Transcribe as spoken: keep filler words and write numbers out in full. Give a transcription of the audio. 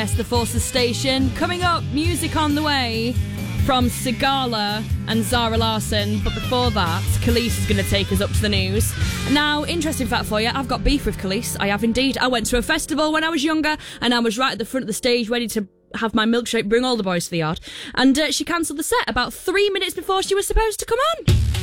yes, the Forces Station. Coming up, music on the way from Sigala and Zara Larsson. But before that, Khalees is going to take us up to the news. Now, interesting fact for you, I've got beef with Khalees. I have indeed. I went to a festival when I was younger, and I was right at the front of the stage ready to have my milkshake, bring all the boys to the yard. And uh, she cancelled the set about three minutes before she was supposed to come on.